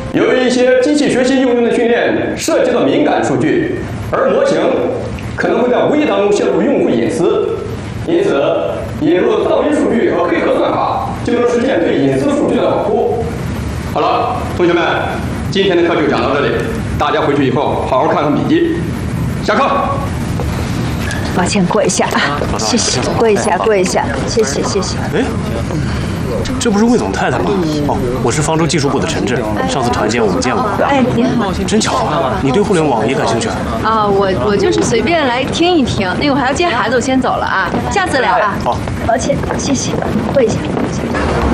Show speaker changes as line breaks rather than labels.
由于一些机器学习应用的训练涉及到敏感数据，而模型可能会在无意当中泄露用户隐私，因此引入噪音数据和黑客算法就能实现对隐私数据的保护。好了，同学们，今天的课就讲到这里，大家回去以后好好看看笔记。下课。
抱歉，过一下啊，谢谢，过一下，过一下，谢谢，谢谢。
哎，这不是魏总太太吗？哦，我是方舟技术部的陈志，上次团建我们见过。
哎，你好，
真巧啊！你对互联网也感兴趣啊？
啊，我就是随便来听一听，那个我还要接孩子，我先走了啊，下次聊啊。
好，
抱歉，谢谢，过一下，过一下。